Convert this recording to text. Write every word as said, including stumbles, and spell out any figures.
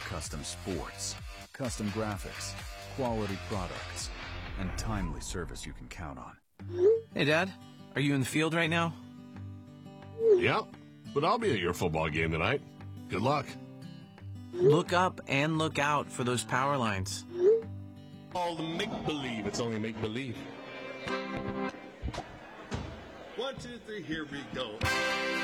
custom sports, custom graphics, quality products, and timely service you can count on. Hey, Dad. Are you in the field right now? Yeah, but I'll be at your football game tonight. Good luck. Look up and look out for those power lines. All the make-believe. It's only make-believe. One, two, three, here we go.